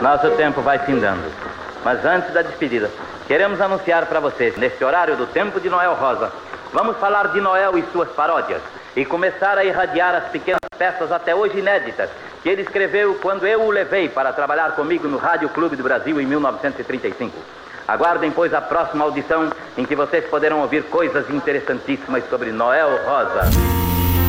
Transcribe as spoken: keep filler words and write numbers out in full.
Nosso tempo vai findando. Mas antes da despedida, queremos anunciar para vocês, neste horário do Tempo de Noel Rosa, vamos falar de Noel e suas paródias e começar a irradiar as pequenas peças até hoje inéditas que ele escreveu quando eu o levei para trabalhar comigo no Rádio Clube do Brasil em mil novecentos e trinta e cinco. Aguardem, pois, a próxima audição em que vocês poderão ouvir coisas interessantíssimas sobre Noel Rosa.